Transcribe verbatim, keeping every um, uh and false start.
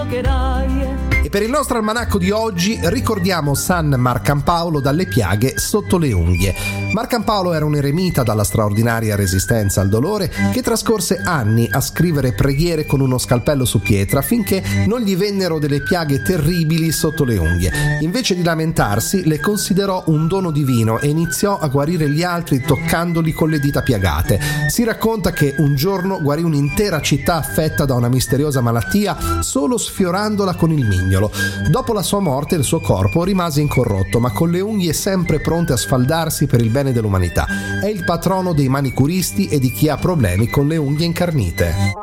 giocherai. E per il nostro almanacco di oggi ricordiamo San Marcampaolo dalle piaghe sotto le unghie. Marcampaolo era un eremita dalla straordinaria resistenza al dolore che trascorse anni a scrivere preghiere con uno scalpello su pietra finché non gli vennero delle piaghe terribili sotto le unghie. Invece di lamentarsi, le considerò un dono divino e iniziò a guarire gli altri toccandoli con le dita piagate. Si racconta che un giorno guarì un'intera città affetta da una misteriosa malattia solo sfiorandola con il mignolo. Dopo la sua morte il suo corpo rimase incorrotto, ma con le unghie sempre pronte a sfaldarsi per il bene dell'umanità. È il patrono dei manicuristi e di chi ha problemi con le unghie incarnite.